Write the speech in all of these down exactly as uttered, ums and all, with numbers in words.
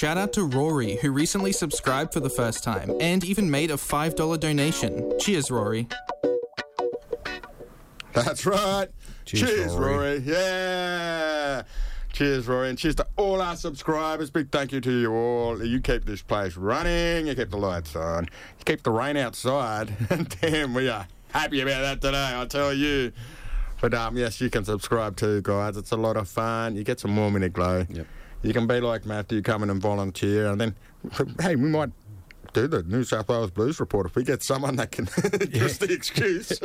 shout out to Rory, who recently subscribed for the first time and even made a five dollars donation. Cheers, Rory. That's right. Cheers, Cheers Rory. Rory. Yeah. Cheers, Rory, and cheers to all our subscribers. Big thank you to you all. You keep this place running, you keep the lights on, you keep the rain outside, and damn, we are happy about that today, I tell you. But um, yes, you can subscribe too, guys. It's a lot of fun. You get some more Minute Glow. Yep. You can be like Matthew, come in and volunteer, and then, hey, we might do the New South Wales Blues Report if we get someone that can give us the excuse.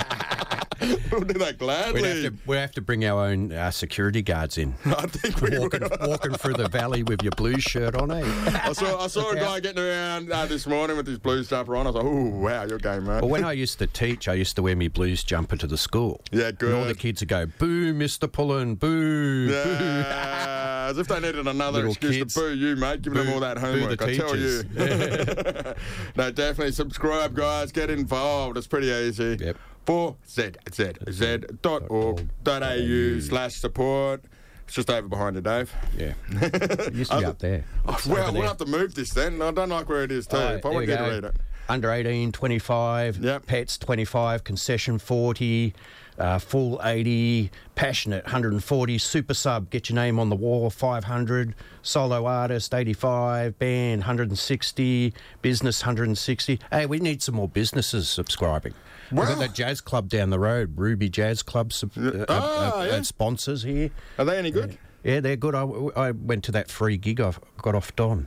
We'll do that gladly. We'd have to, we'd have to bring our own uh, security guards in. I think we walking, will. walking through the valley with your Blues shirt on, eh? I saw I saw a guy getting around uh, this morning with his Blues jumper on. I was like, oh, wow, you're game, mate. Well, when I used to teach, I used to wear my Blues jumper to the school. Yeah, good. And all the kids would go, boo, Mister Pullen, boo, Yeah, boo. as if they needed another Little excuse kids. to boo you, mate. Giving Boo- them all that boo homework, the I tell you. teachers. No, definitely subscribe, guys. Get involved. It's pretty easy. Yep. four z z z dot org dot a u slash support. It's just over behind you, Dave. Yeah. It used to be up there. Oh, It's well, over we'll there. have to move this then. I don't like where it is too. Oh, I there want we you to go. read it. Under eighteen, twenty-five, Yep. pets, twenty-five, concession, forty, uh, full, eighty, passionate, one hundred forty, super sub, get your name on the wall, five hundred, solo artist, eighty-five, band, one hundred sixty, business, one hundred sixty. Hey, we need some more businesses subscribing. We've Well- got the jazz club down the road, Ruby Jazz Club, sub- uh, Ah, uh, uh, yeah. uh, sponsors here. Are they any good? Yeah, they're good. I, I went to that free gig I got off Don.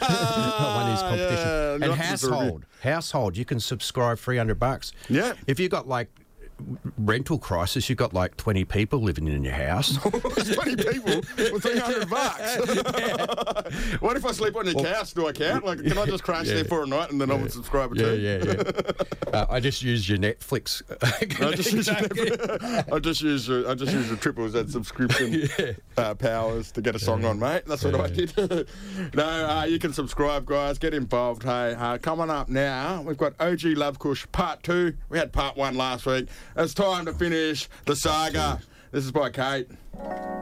I won his competition. yeah, and not just a review. household, household, you can subscribe three hundred bucks. Yeah. If you got like rental crisis, you've got like twenty people living in your house. There's twenty people for three hundred bucks. What if I sleep on your couch? Do I count? Like, can I just crash Yeah. there for a night and then I would subscribe yeah, too? yeah, yeah. uh, I just use your Netflix. I just use your, I just use your, I just use your triple Z subscription uh, powers to get a song on, mate. That's what I did. No, uh, you can subscribe, guys. Get involved. Hey, uh, coming up now, we've got O G Love Kush Part Two. We had Part One last week. It's time to finish the saga. This is by Kate.